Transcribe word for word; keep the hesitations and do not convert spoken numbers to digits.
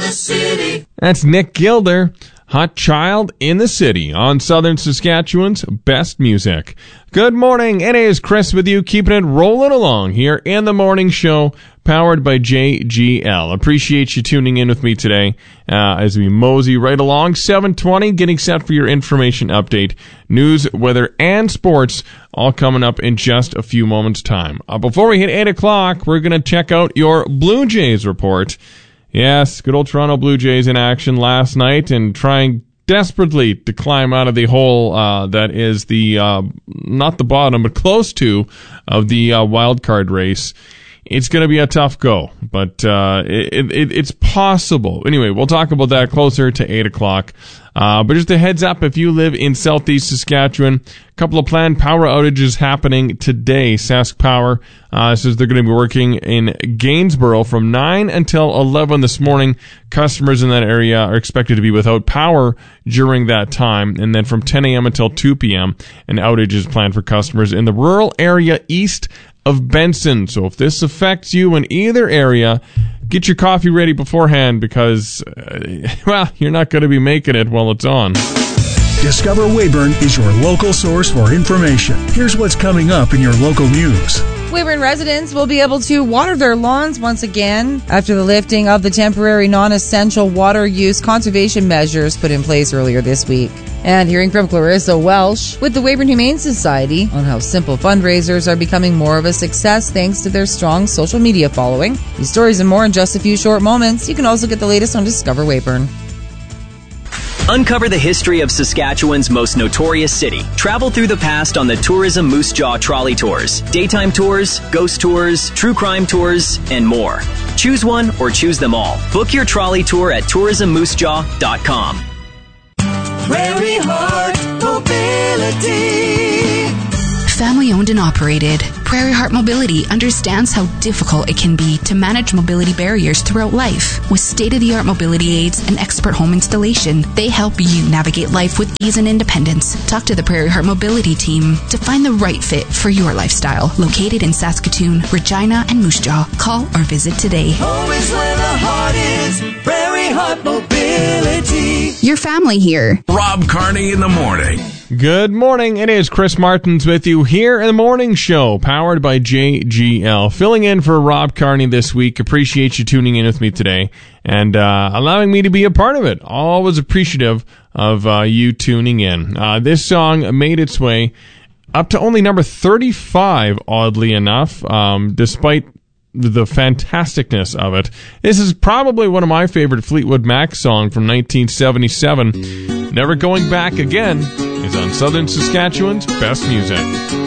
the city. That's Nick Gilder, Hot Child in the City, on Southern Saskatchewan's best music. Good morning, it is Chris with you, keeping it rolling along here in the morning show, powered by J G L. Appreciate you tuning in with me today uh, as we mosey right along. seven twenty, getting set for your information update. News, weather, and sports all coming up in just a few moments' time. Uh, before we hit eight o'clock, we're going to check out your Blue Jays report. Yes, good old Toronto Blue Jays in action last night and trying desperately to climb out of the hole uh, that is the, uh, not the bottom, but close to, of the uh, wild card race. It's going to be a tough go, but uh, it, it, it's possible. Anyway, we'll talk about that closer to eight o'clock. Uh, but just a heads up, if you live in southeast Saskatchewan, a couple of planned power outages happening today. Sask Power uh, says they're going to be working in Gainsborough from nine until eleven this morning. Customers in that area are expected to be without power during that time. And then from ten a.m. until two p.m., an outage is planned for customers in the rural area east of Benson. So if this affects you in either area, get your coffee ready beforehand because, uh, well, you're not going to be making it while it's on. Discover Weyburn is your local source for information. Here's what's coming up in your local news. Weyburn residents will be able to water their lawns once again after the lifting of the temporary non-essential water use conservation measures put in place earlier this week. And hearing from Clarissa Welsh with the Weyburn Humane Society on how simple fundraisers are becoming more of a success thanks to their strong social media following. These stories and more in just a few short moments. You can also get the latest on Discover Weyburn. Uncover the history of Saskatchewan's most notorious city. Travel through the past on the Tourism Moose Jaw Trolley Tours. Daytime tours, ghost tours, true crime tours, and more. Choose one or choose them all. Book your trolley tour at tourism moose jaw dot com. Prairie Heart Mobility. Family owned and operated, Prairie Heart Mobility understands how difficult it can be to manage mobility barriers throughout life. With state-of-the-art mobility aids and expert home installation, they help you navigate life with ease and independence. Talk to the Prairie Heart Mobility team to find the right fit for your lifestyle. Located in Saskatoon, Regina, and Moose Jaw. Call or visit today. Home is where the heart is. Prairie Heart Mobility. Your family here. Rob Carney in the morning. Good morning. It is Chris Martins with you here in the morning show, powered by J G L. Filling in for Rob Carney this week. Appreciate you tuning in with me today and uh, allowing me to be a part of it. Always appreciative of uh, you tuning in. Uh, this song made its way up to only number thirty-five, oddly enough, um, despite the fantasticness of it. This is probably one of my favorite Fleetwood Mac songs from nineteen seventy-seven. Never Going Back Again is on Southern Saskatchewan's best music.